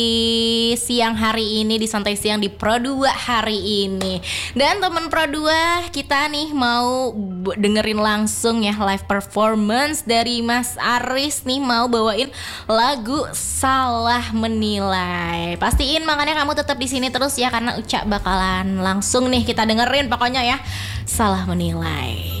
siang hari ini, di Santai Siang di Pro 2 hari ini. Dan temen Pro 2 kita nih mau dengerin langsung ya live performance dari Mas Aris nih, mau bawain lagu Salah Menilai. Pastiin makanya kamu tetap di sini terus ya, karena Uca bakalan langsung nih kita dengerin pokoknya ya, Salah Menilai.